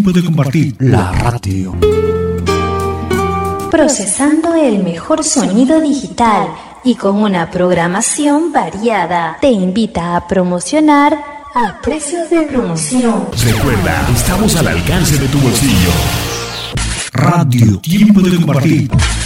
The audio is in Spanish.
Tiempo de compartir la radio. Procesando el mejor sonido digital y con una programación variada. Te invita a promocionar a precios de promoción. Recuerda, estamos al alcance de tu bolsillo. Radio Tiempo de compartir.